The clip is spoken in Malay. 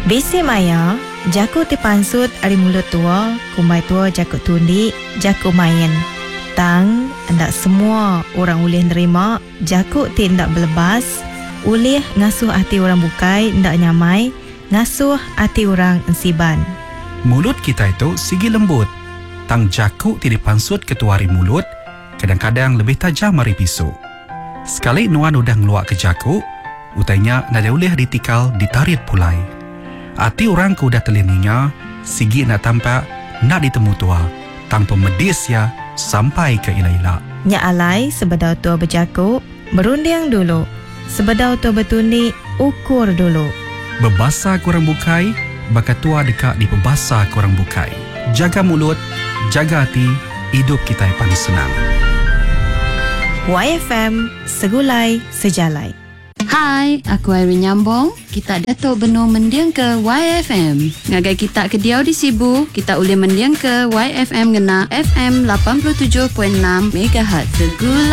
Bisi maya, jaku ti pansut ari mulut tua, kumai tua jaku tundi, jaku main. Tang, ndak semua orang boleh nerima, jaku ti ndak belebas, ulih ngasuh hati orang bukai, ndak nyamai, ngasuh hati orang ensiban. Mulut kita itu sigi lembut. Tang jaku ti dipansut ketuari mulut, kadang-kadang lebih tajam dari pisau. Sekali nuan udah ngeluak ke jaku, utainya nada boleh ditikal ditarit pulai. Hati orang ku udah telininya, sigi nak tampak nak ditemu tua, tanpa medis ya sampai ke ila-ila. Nya alai sebedau tua berjaku, berunding dulu. Sebedau tua bertundi, ukur dulu. Bebasa kurang bukai, bakat tua dekat di pebasa kurang bukai. Jaga mulut, jaga hati, hidup kita yang paling senang. YFM, segulai sejalai. Hai, aku Irene Nyambong. Kita Datuk Beno mendiang ke YFM. Ngagai kita ke Diau di Sibu, kita boleh mendiang ke YFM ngena FM 87.6 MHz. Segula